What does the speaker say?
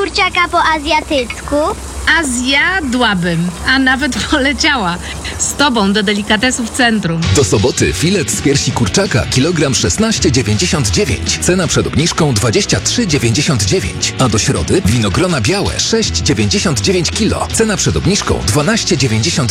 kurczaka po azjatycku? A zjadłabym, a nawet poleciała. Z tobą do delikatesów centrum. Do soboty filet z piersi kurczaka kilogram 16,99. Cena przed obniżką 23,99. A do środy winogrona białe 6,99 kg. Cena przed obniżką 12,99.